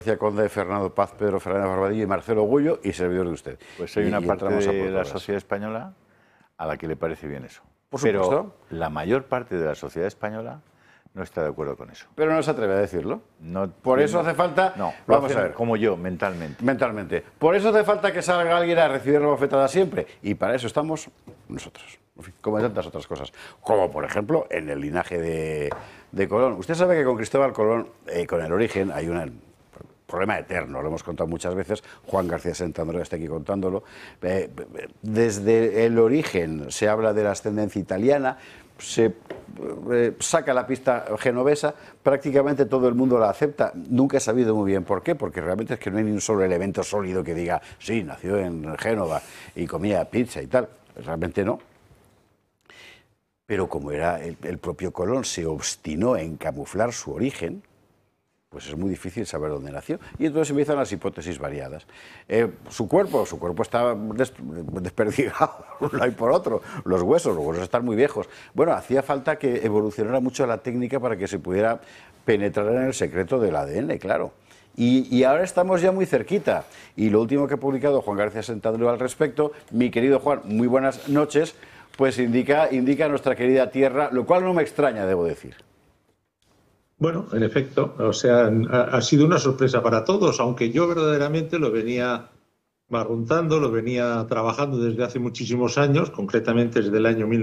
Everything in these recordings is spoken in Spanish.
Conde, Fernando Paz, Pedro Fernández Barbadillo y Marcelo Gullo, y servidor de usted. Pues hay una parte de la sociedad española a la que le parece bien eso. Por supuesto. Pero la mayor parte de la sociedad española no está de acuerdo con eso. Pero no se atreve a decirlo. No, Por eso hace falta... No, vamos a ver. Como yo, mentalmente. Mentalmente. Por eso hace falta que salga alguien a recibir la bofetada siempre. Y para eso estamos nosotros. En fin, como en tantas otras cosas. Como, por ejemplo, en el linaje de Colón. Usted sabe que con Cristóbal Colón, con el origen, hay un problema eterno, lo hemos contado muchas veces, Juan García Santandreu está aquí contándolo. Desde el origen se habla de la ascendencia italiana, se saca la pista genovesa, prácticamente todo el mundo la acepta. Nunca he sabido muy bien por qué, porque realmente es que no hay ni un solo elemento sólido que diga, sí, nació en Génova y comía pizza y tal. Realmente no. Pero como era el propio Colón se obstinó en camuflar su origen, pues es muy difícil saber dónde nació. Y entonces empiezan las hipótesis variadas. Su cuerpo está desperdigado por un lado y por otro. Los huesos están muy viejos. Bueno, hacía falta que evolucionara mucho la técnica para que se pudiera penetrar en el secreto del ADN, claro. Y ahora estamos ya muy cerquita. Y lo último que ha publicado Juan García Santandreu al respecto, mi querido Juan, muy buenas noches, pues indica nuestra querida tierra, lo cual no me extraña, debo decir. Bueno, en efecto, o sea, ha sido una sorpresa para todos, aunque yo verdaderamente lo venía barruntando, lo venía trabajando desde hace muchísimos años, concretamente desde el año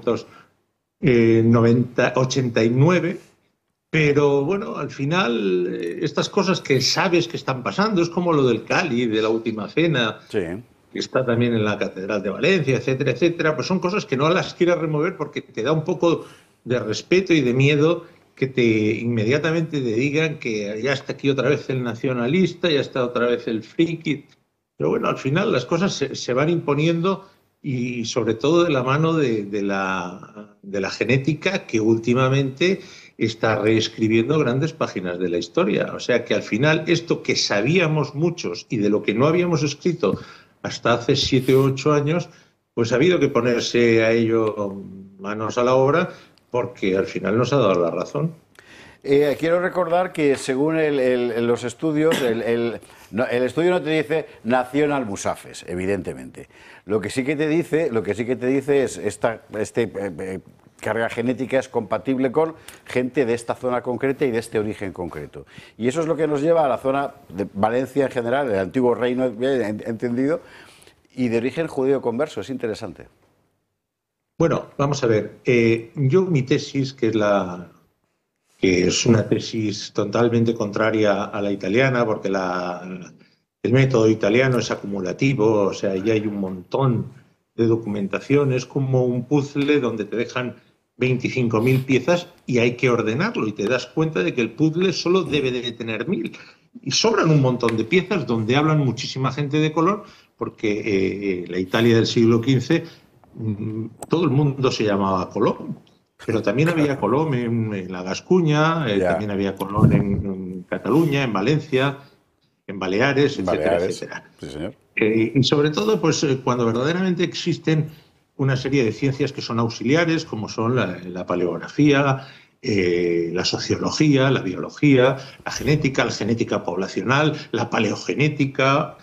1989, pero bueno, al final estas cosas que sabes que están pasando, es como lo del Cáliz, de la Última Cena, sí, que está también en la Catedral de Valencia, etcétera, etcétera, pues son cosas que no las quieres remover porque te da un poco de respeto y de miedo que inmediatamente te digan que ya está aquí otra vez el nacionalista, ya está otra vez el friki. Pero bueno, al final las cosas se van imponiendo y sobre todo de la mano de la genética que últimamente está reescribiendo grandes páginas de la historia. O sea que al final esto que sabíamos muchos y de lo que no habíamos escrito hasta hace 7 o 8 años, pues ha habido que ponerse a ello manos a la obra, porque al final nos ha dado la razón. Quiero recordar que según los estudios, el estudio no te dice nació en Almusafes, evidentemente. Lo que sí que te dice es carga genética es compatible con gente de esta zona concreta y de este origen concreto. Y eso es lo que nos lleva a la zona de Valencia en general, el antiguo reino, entendido, y de origen judío converso. Es interesante. Bueno, vamos a ver. Yo mi tesis, que es una tesis totalmente contraria a la italiana, porque el método italiano es acumulativo, o sea, ya hay un montón de documentación, es como un puzzle donde te dejan 25.000 piezas y hay que ordenarlo y te das cuenta de que el puzzle solo debe de tener 1.000. Y sobran un montón de piezas donde hablan muchísima gente de color, porque la Italia del siglo XV... todo el mundo se llamaba Colón, pero también había Colón en la Gascuña, también había Colón en Cataluña, en Valencia, en Baleares, etcétera, etcétera. Sí, señor. Y sobre todo, pues cuando verdaderamente existen una serie de ciencias que son auxiliares, como son la paleografía, la sociología, la biología, la genética poblacional, la paleogenética.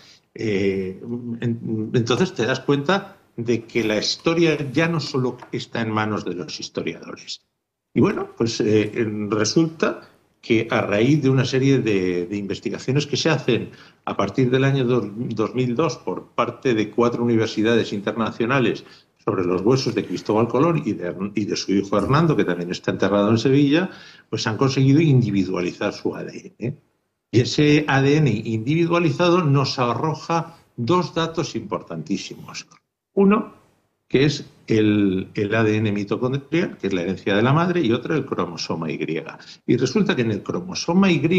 Entonces te das cuenta de que la historia ya no solo está en manos de los historiadores. Y bueno, pues resulta que a raíz de una serie de investigaciones que se hacen a partir del año 2002 por parte de 4 universidades internacionales sobre los huesos de Cristóbal Colón y de su hijo Hernando, que también está enterrado en Sevilla, pues han conseguido individualizar su ADN. Y ese ADN individualizado nos arroja 2 datos importantísimos. Uno, que es el ADN mitocondrial, que es la herencia de la madre, y otro, el cromosoma Y. Y resulta que en el cromosoma Y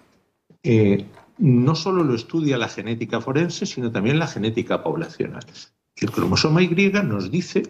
no solo lo estudia la genética forense, sino también la genética poblacional. El cromosoma Y nos dice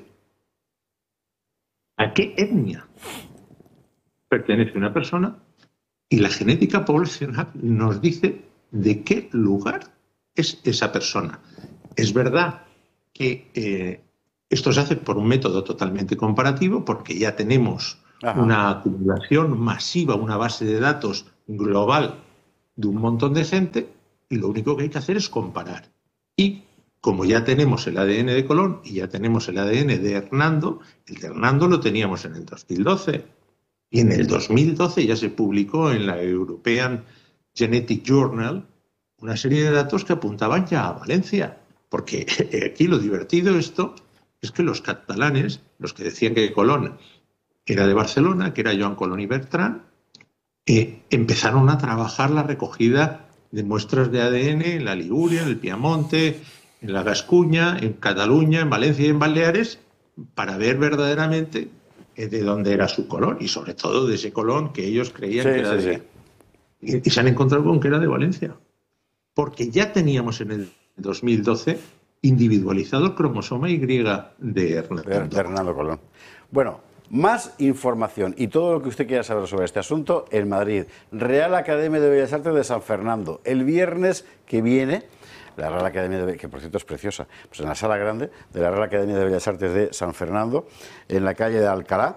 a qué etnia pertenece una persona y la genética poblacional nos dice de qué lugar es esa persona. Es verdad que esto se hace por un método totalmente comparativo, porque ya tenemos una acumulación masiva, una base de datos global de un montón de gente y lo único que hay que hacer es comparar. Y como ya tenemos el ADN de Colón y ya tenemos el ADN de Hernando, el de Hernando lo teníamos en el 2012. Y en el 2012 ya se publicó en la European Genetic Journal una serie de datos que apuntaban ya a Valencia. Porque aquí lo divertido esto es que los catalanes, los que decían que Colón era de Barcelona, que era Joan Colón y Bertran, empezaron a trabajar la recogida de muestras de ADN en la Liguria, en el Piamonte, en la Gascuña, en Cataluña, en Valencia y en Baleares, para ver verdaderamente de dónde era su Colón y sobre todo de ese Colón que ellos creían que era de... Y se han encontrado con que era de Valencia. Porque ya teníamos en el 2012 individualizado el cromosoma Y de Hernando Colón. Bueno, más información y todo lo que usted quiera saber sobre este asunto en Madrid. Real Academia de Bellas Artes de San Fernando. El viernes que viene, la Real Academia de, que por cierto es preciosa, pues en la sala grande de la Real Academia de Bellas Artes de San Fernando, en la calle de Alcalá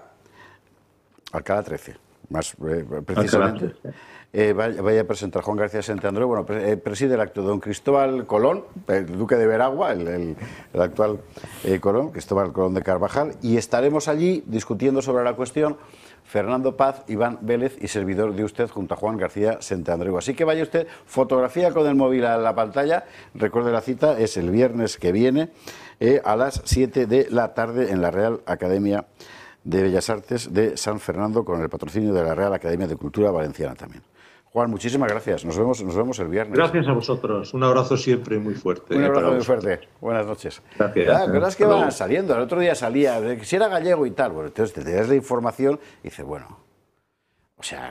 13, más precisamente. Vaya a presentar Juan García Santandreu, bueno, preside el acto don Cristóbal Colón, el duque de Veragua, el actual Colón, Cristóbal Colón de Carvajal, y estaremos allí discutiendo sobre la cuestión Fernando Paz, Iván Vélez y servidor de usted junto a Juan García Santandreu. Así que vaya usted, fotografía con el móvil a la pantalla, recuerde la cita, es el viernes que viene a las 7 de la tarde en la Real Academia de Bellas Artes de San Fernando con el patrocinio de la Real Academia de Cultura Valenciana también. Juan, muchísimas gracias. Nos vemos el viernes. Gracias a vosotros. Un abrazo siempre muy fuerte. Un abrazo muy fuerte. Buenas noches. Gracias. La verdad es que van saliendo. El otro día salía, si era gallego y tal. Bueno, entonces te das la información y dices, bueno, o sea,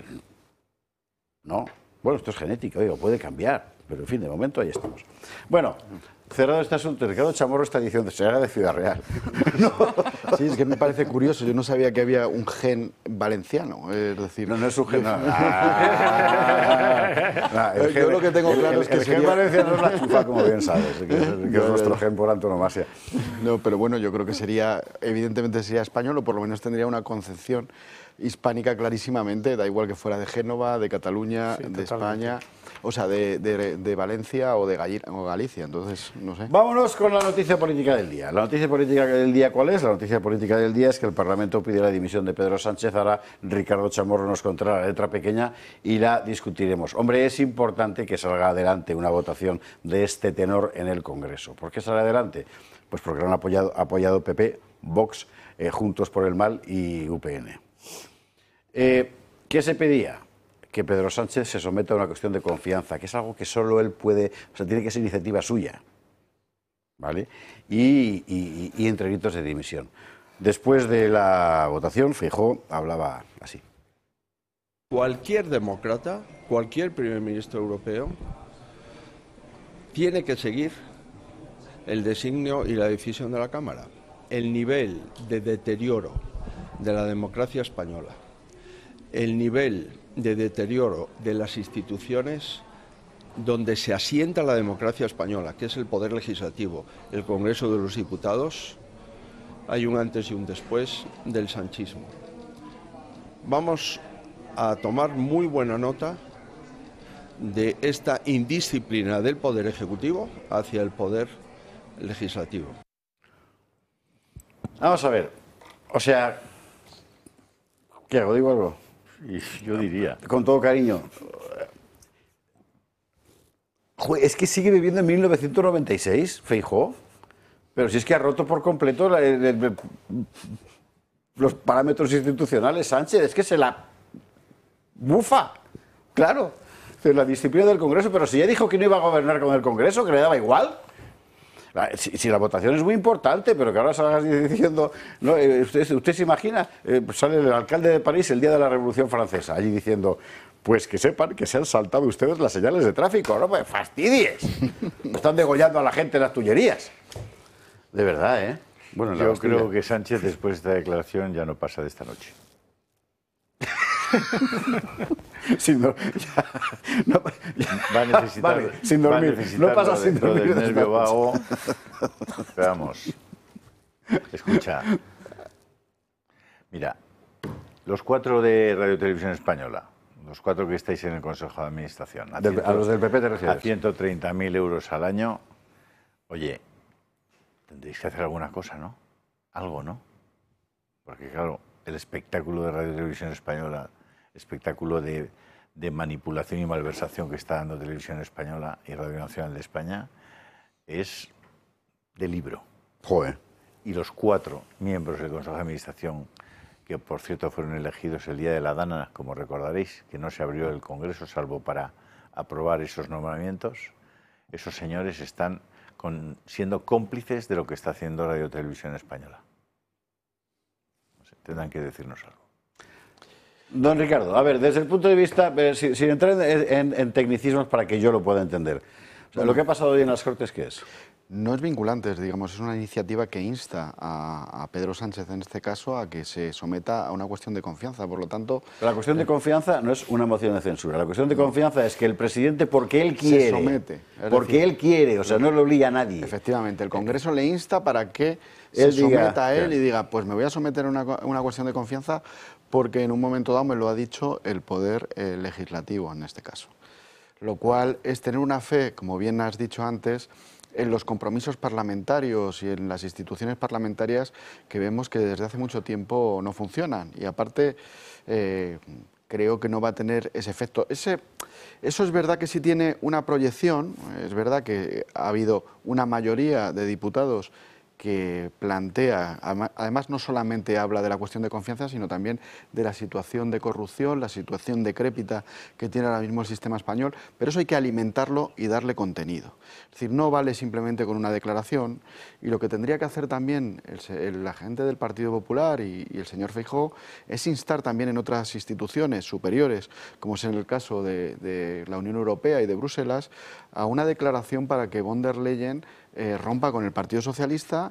no. Bueno, esto es genética, oiga, puede cambiar. Pero en fin, de momento ahí estamos. Bueno, cerrado este asunto, Ricardo Chamorro está diciendo, será de Ciudad Real. No. Sí, es que me parece curioso. Yo no sabía que había un gen valenciano. Es decir, no es un gen. Yo lo que tengo claro es que el gen valenciano es la chufa, como bien sabes, que es nuestro gen por antonomasia. No, pero bueno, yo creo que evidentemente sería español, o por lo menos tendría una concepción hispánica clarísimamente, da igual que fuera de Génova, de Cataluña, sí, de España, o sea, de Valencia o de Galicia, entonces, no sé. Vámonos con la noticia política del día. La noticia política del día, ¿cuál es? La noticia política del día es que el Parlamento pide la dimisión de Pedro Sánchez. Ahora Ricardo Chamorro nos contará la letra pequeña y la discutiremos. Hombre, es importante que salga adelante una votación de este tenor en el Congreso. ¿Por qué sale adelante? Pues porque lo han apoyado PP, Vox, Juntos por el Mal y UPN. ¿Qué se pedía? Que Pedro Sánchez se someta a una cuestión de confianza, que es algo que solo él puede, o sea, tiene que ser iniciativa suya, ¿vale? Y entre gritos de dimisión. Después de la votación, Feijóo hablaba así. Cualquier demócrata, cualquier primer ministro europeo, tiene que seguir el designio y la decisión de la Cámara. El nivel de deterioro de la democracia española, el nivel de deterioro de las instituciones donde se asienta la democracia española, que es el Poder Legislativo, el Congreso de los Diputados, hay un antes y un después del sanchismo. Vamos a tomar muy buena nota de esta indisciplina del Poder Ejecutivo hacia el Poder Legislativo. Vamos a ver, o sea, ¿qué hago? ¿Digo algo? Y yo diría. Con todo cariño. Es que sigue viviendo en 1996, Feijóo. Pero si es que ha roto por completo los parámetros institucionales, Sánchez. Es que se la bufa. Claro. La disciplina del Congreso. Pero si ya dijo que no iba a gobernar con el Congreso, que le daba igual. Si la votación es muy importante, pero que ahora salgas diciendo... No, usted se imagina, sale el alcalde de París el día de la Revolución Francesa, allí diciendo, pues que sepan que se han saltado ustedes las señales de tráfico, no me fastidies. Están degollando a la gente en las Tullerías. De verdad, ¿eh? Bueno, yo creo que Sánchez, después de esta declaración, ya no pasa de esta noche. Va a necesitar, vale, sin dormir. No pasa sin dormir. Del nervio vago. Veamos. Escucha. Mira, los 4 de Radio Televisión Española, los 4 que estáis en el Consejo de Administración, A los del PP te refieres. a 130.000 euros al año, oye, tendréis que hacer alguna cosa, ¿no? Algo, ¿no? Porque claro, el espectáculo de Radio y Televisión Española, espectáculo de manipulación y malversación que está dando Televisión Española y Radio Nacional de España, es de libro. Joder. Y los 4 miembros del Consejo de Administración, que por cierto fueron elegidos el día de la Dana, como recordaréis, que no se abrió el Congreso salvo para aprobar esos nombramientos, esos señores están siendo cómplices de lo que está haciendo Radio Televisión Española. No sé, tendrán que decirnos algo. Don Ricardo, a ver, desde el punto de vista, sin entrar en tecnicismos para que yo lo pueda entender, o sea, lo que ha pasado hoy en las Cortes, ¿qué es? No es vinculante, digamos, es una iniciativa que insta a Pedro Sánchez, en este caso, a que se someta a una cuestión de confianza. Por lo tanto... La cuestión de confianza no es una moción de censura. La cuestión de confianza es que el presidente, porque él quiere... Se somete. Porque él quiere, o sea, no le obliga a nadie. Efectivamente, el Congreso le insta para que se someta a él y diga, pues me voy a someter a una cuestión de confianza porque en un momento dado me lo ha dicho el Poder Legislativo, en este caso. Lo cual es tener una fe, como bien has dicho antes, en los compromisos parlamentarios y en las instituciones parlamentarias que vemos que desde hace mucho tiempo no funcionan. Y aparte, creo que no va a tener ese efecto. Eso es verdad que sí tiene una proyección, es verdad que ha habido una mayoría de diputados que plantea, además no solamente habla de la cuestión de confianza, sino también de la situación de corrupción, la situación decrépita que tiene ahora mismo el sistema español, pero eso hay que alimentarlo y darle contenido. Es decir, no vale simplemente con una declaración, y lo que tendría que hacer también el agente del Partido Popular y el señor Feijóo es instar también en otras instituciones superiores, como es en el caso de la Unión Europea y de Bruselas, a una declaración para que von der Leyen rompa con el Partido Socialista,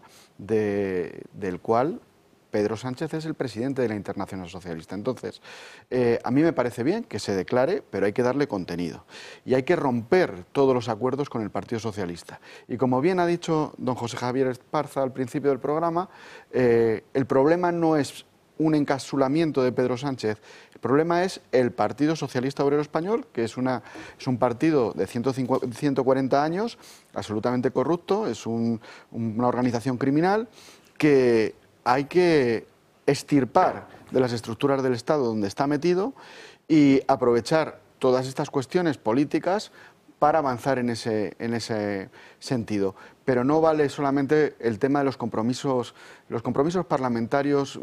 del cual Pedro Sánchez es el presidente de la Internacional Socialista. Entonces, a mí me parece bien que se declare, pero hay que darle contenido. Y hay que romper todos los acuerdos con el Partido Socialista. Y como bien ha dicho don José Javier Esparza al principio del programa, el problema no es un encapsulamiento de Pedro Sánchez. El problema es el Partido Socialista Obrero Español, que es un partido de 140 años, absolutamente corrupto, es una organización criminal que hay que extirpar de las estructuras del Estado donde está metido y aprovechar todas estas cuestiones políticas para avanzar en ese sentido. Pero no vale solamente el tema de los compromisos parlamentarios.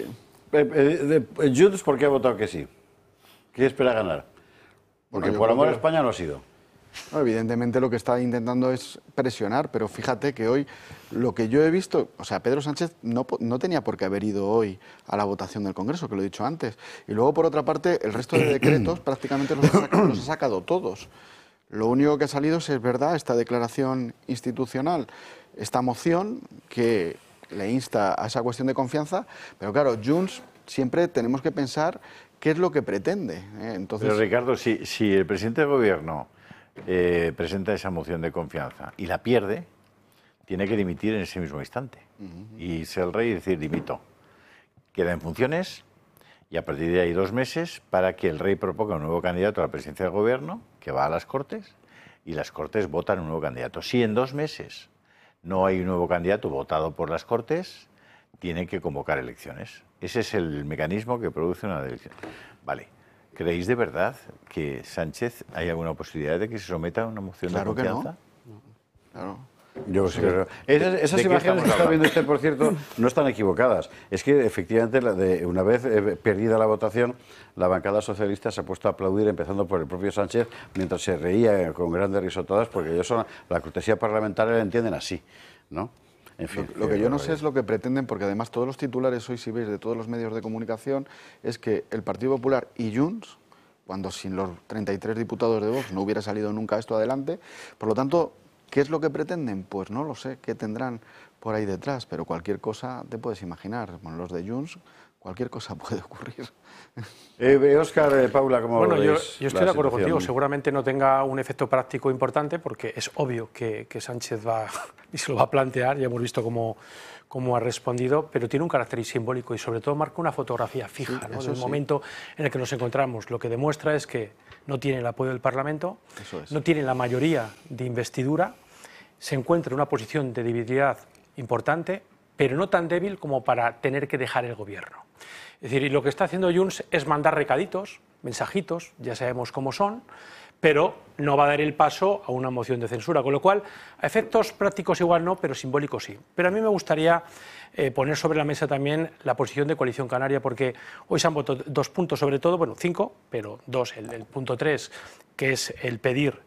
Junts, ¿por qué ha votado que sí? ¿Qué espera ganar? Porque por amor a España no ha sido. No, evidentemente lo que está intentando es presionar, pero fíjate que hoy lo que yo he visto, o sea, Pedro Sánchez no tenía por qué haber ido hoy a la votación del Congreso, que lo he dicho antes. Y luego, por otra parte, el resto de decretos prácticamente los ha sacado todos. Lo único que ha salido es verdad, esta declaración institucional, esta moción que le insta a esa cuestión de confianza, pero claro, Junts siempre tenemos que pensar qué es lo que pretende. Entonces... Pero Ricardo, si el presidente del Gobierno presenta esa moción de confianza y la pierde, tiene que dimitir en ese mismo instante. Y irse al rey y decir, dimito. Queda en funciones y a partir de ahí 2 meses para que el rey proponga un nuevo candidato a la presidencia del Gobierno, que va a las Cortes, y las Cortes votan un nuevo candidato. Si en 2 meses no hay un nuevo candidato votado por las Cortes, tiene que convocar elecciones. Ese es el mecanismo que produce una elección. Vale. ¿Creéis de verdad que Sánchez hay alguna posibilidad de que se someta a una moción de confianza? No. Claro. Yo sí creo. Esas imágenes que está viendo usted, por cierto, no están equivocadas. Es que, efectivamente, una vez perdida la votación, la bancada socialista se ha puesto a aplaudir, empezando por el propio Sánchez, mientras se reía con grandes risotadas, porque ellos la cortesía parlamentaria la entienden así, ¿no? En fin, lo que yo no sé es lo que pretenden, porque además todos los titulares hoy, si veis, de todos los medios de comunicación, es que el Partido Popular y Junts, cuando sin los 33 diputados de Vox no hubiera salido nunca esto adelante, por lo tanto, ¿qué es lo que pretenden? Pues no lo sé, qué tendrán por ahí detrás, pero cualquier cosa te puedes imaginar. Bueno, los de Junts, cualquier cosa puede ocurrir. Óscar, Paula, ¿cómo Bueno, yo veis estoy la de acuerdo situación? contigo. Seguramente no tenga un efecto práctico importante porque es obvio que Sánchez va y se lo va a plantear. Ya hemos visto cómo ha respondido, pero tiene un carácter simbólico y sobre todo marca una fotografía fija, Sí, ¿no? eso del sí. momento en el que nos encontramos. Lo que demuestra es que no tiene el apoyo del Parlamento, Eso es. no tiene la mayoría de investidura, se encuentra en una posición de debilidad importante, pero no tan débil como para tener que dejar el gobierno. Es decir, y lo que está haciendo Junts es mandar recaditos, mensajitos, ya sabemos cómo son, pero no va a dar el paso a una moción de censura, con lo cual, a efectos prácticos igual no, pero simbólicos sí. Pero a mí me gustaría poner sobre la mesa también la posición de Coalición Canaria, porque hoy se han votado 2 puntos sobre todo, bueno, 5, pero 2, el punto 3, que es el pedir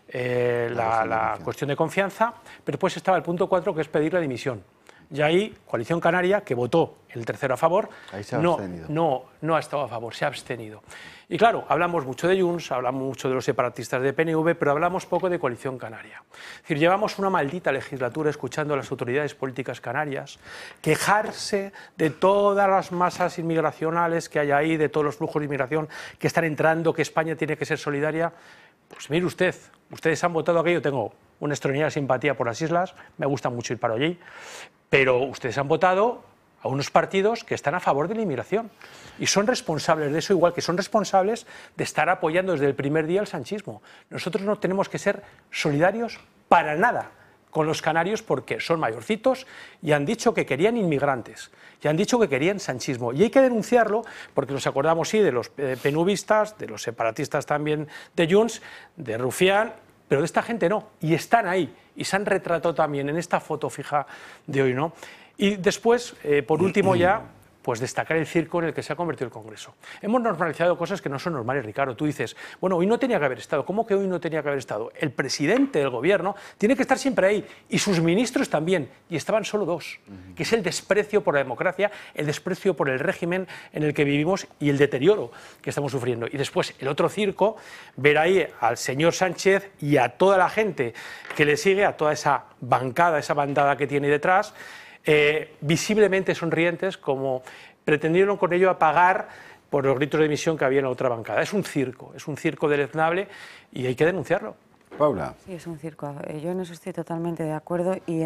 la cuestión de confianza, pero después estaba el punto 4, que es pedir la dimisión. Y ahí, Coalición Canaria, que votó el tercero a favor, Ahí se ha abstenido. no ha estado a favor, se ha abstenido. Y claro, hablamos mucho de Junts, hablamos mucho de los separatistas de PNV, pero hablamos poco de Coalición Canaria. Es decir, llevamos una maldita legislatura escuchando a las autoridades políticas canarias quejarse de todas las masas inmigracionales que hay ahí, de todos los flujos de inmigración que están entrando, que España tiene que ser solidaria. Pues mire usted, ustedes han votado aquello, tengo una extraordinaria simpatía por las islas, me gusta mucho ir para allí, pero ustedes han votado a unos partidos que están a favor de la inmigración y son responsables de eso, igual que son responsables de estar apoyando desde el primer día el sanchismo. Nosotros no tenemos que ser solidarios para nada con los canarios porque son mayorcitos y han dicho que querían inmigrantes y han dicho que querían sanchismo. Y hay que denunciarlo porque nos acordamos, sí, de los penuvistas, de los separatistas también de Junts, de Rufián, pero de esta gente no. Y están ahí y se han retratado también en esta foto fija de hoy, ¿no? Y después, por último ya, pues destacar el circo en el que se ha convertido el Congreso. Hemos normalizado cosas que no son normales, Ricardo. Tú dices, bueno, hoy no tenía que haber estado. ¿Cómo que hoy no tenía que haber estado? El presidente del gobierno tiene que estar siempre ahí y sus ministros también. Y estaban solo 2, que es el desprecio por la democracia, el desprecio por el régimen en el que vivimos y el deterioro que estamos sufriendo. Y después el otro circo, ver ahí al señor Sánchez y a toda la gente que le sigue, a toda esa bancada, esa bandada que tiene detrás, visiblemente sonrientes, como pretendieron con ello apagar por los gritos de dimisión que había en la otra bancada. Es un circo deleznable y hay que denunciarlo. Paula. Sí, es un circo. Yo en eso estoy totalmente de acuerdo y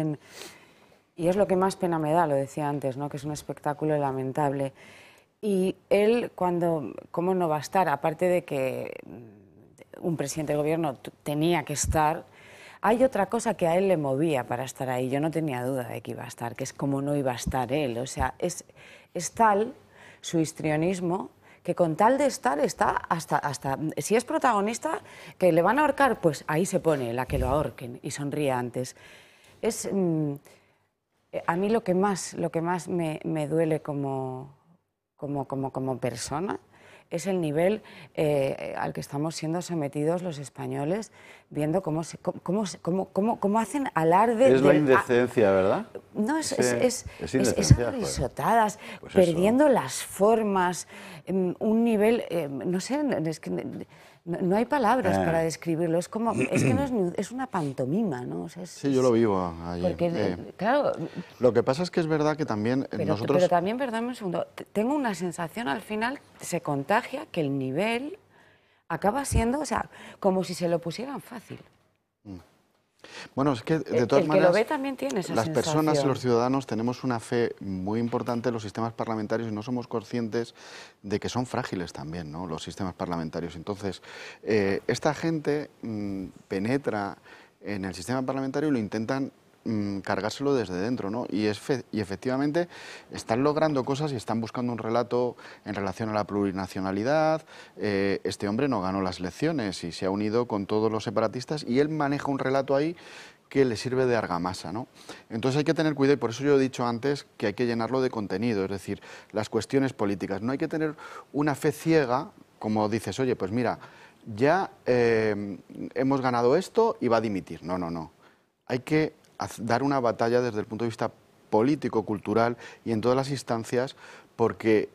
es lo que más pena me da, lo decía antes, ¿no? Que es un espectáculo lamentable. Y él, ¿cómo no va a estar? Aparte de que un presidente de gobierno tenía que estar, hay otra cosa que a él le movía para estar ahí. Yo no tenía duda de que iba a estar, que es cómo no iba a estar él. O sea, es tal su histrionismo que con tal de estar está hasta si es protagonista, que le van a ahorcar, pues ahí se pone la que lo ahorquen y sonríe antes. A mí lo que más me duele como persona es el nivel al que estamos siendo sometidos los españoles, viendo cómo hacen alarde. Es la indecencia, ¿verdad? No, es indecencia, risotadas, pues perdiendo las formas, un nivel, no sé, es que no hay palabras para describirlo, es que no es una pantomima, ¿no? O sea, Sí, yo lo vivo ahí. Porque, claro, Lo que pasa es que es verdad que también nosotros... pero también, perdóname un segundo, tengo una sensación al final, se contagia que el nivel acaba siendo, o sea, como si se lo pusieran fácil. Bueno, es que de todas maneras, el que lo ve también tiene esa las sensación. personas y los ciudadanos tenemos una fe muy importante en los sistemas parlamentarios y no somos conscientes de que son frágiles también, ¿no? Los sistemas parlamentarios. Entonces, esta gente penetra en el sistema parlamentario y lo intentan cargárselo desde dentro, ¿no? Y efectivamente están logrando cosas y están buscando un relato en relación a la plurinacionalidad. Este hombre no ganó las elecciones y se ha unido con todos los separatistas y él maneja un relato ahí que le sirve de argamasa, ¿no? Entonces hay que tener cuidado y por eso yo he dicho antes que hay que llenarlo de contenido, es decir, las cuestiones políticas. No hay que tener una fe ciega, como dices, oye, pues mira, ya hemos ganado esto y va a dimitir. No, no, no. Hay que dar una batalla desde el punto de vista político, cultural y en todas las instancias, porque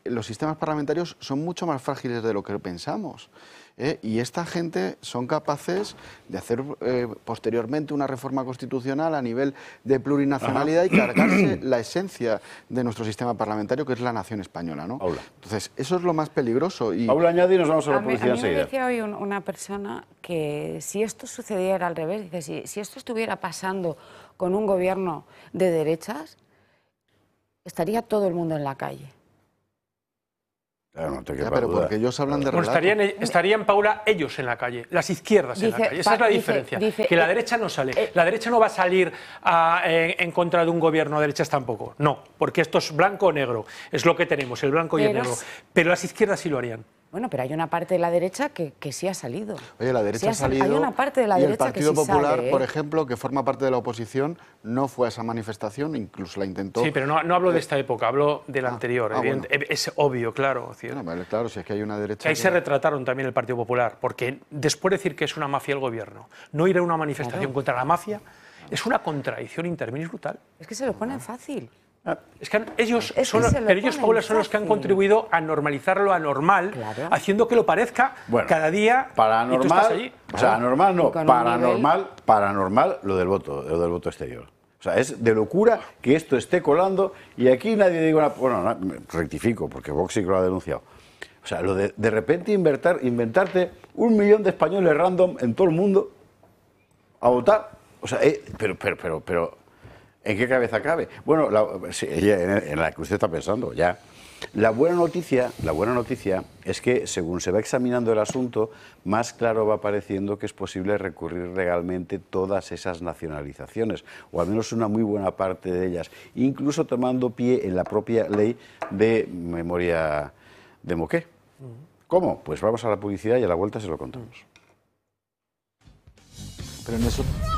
los sistemas parlamentarios son mucho más frágiles de lo que pensamos. Y esta gente son capaces de hacer posteriormente una reforma constitucional a nivel de plurinacionalidad y cargarse la esencia de nuestro sistema parlamentario, que es la nación española, ¿no? Paula. Entonces, eso es lo más peligroso. Y Paula añade y nos vamos a la A mí publicidad me enseguida. decía hoy una persona que si esto sucediera al revés, dice, si esto estuviera pasando con un gobierno de derechas, estaría todo el mundo en la calle. Claro, no te ya, quepa pero duda. porque ellos hablan de Bueno, relato. estarían, Paula, ellos en la calle, las izquierdas en la Dice, calle. Esa es la dice- diferencia. dice- que la derecha no sale. La derecha no va a salir en contra de un gobierno de derechas tampoco. No, porque esto es blanco o negro. Es lo que tenemos, el blanco y el Pero- negro. Pero las izquierdas sí lo harían. Bueno, pero hay una parte de la derecha que sí ha salido. Oye, la derecha Sí ha salido. Hay una parte de la y derecha el Partido que sí Popular, sale, por ejemplo, que forma parte de la oposición, no fue a esa manifestación, incluso la intentó. Sí, pero no hablo de esta época, hablo de la anterior. bueno. Es obvio, claro. Es decir, Bueno, vale, claro, si es que hay una derecha. que ahí que- se retrataron también el Partido Popular, porque después de decir que es una mafia el gobierno, no ir a una manifestación contra la mafia es una contradicción interminis brutal. Es que se lo ponen fácil. Es que ellos, Es que son, se lo pero ellos, ponen Paula, son los que han fácil. contribuido a normalizar lo anormal, Claro. haciendo que lo parezca Bueno, cada día. y tú estás paranormal, allí. o sea, anormal no, Y con un paranormal lo del voto exterior. O sea, es de locura que esto esté colando y aquí nadie diga una... Bueno, rectifico, porque Vox sí que lo ha denunciado. O sea, lo de repente inventarte 1 millón de españoles random en todo el mundo a votar. O sea, pero ¿en qué cabeza cabe? Bueno, sí, en la que usted está pensando, ya. La buena noticia es que, según se va examinando el asunto, más claro va pareciendo que es posible recurrir legalmente todas esas nacionalizaciones, o al menos una muy buena parte de ellas, incluso tomando pie en la propia ley de memoria de Moqué. ¿Cómo? Pues vamos a la publicidad y a la vuelta se lo contamos. Pero en eso.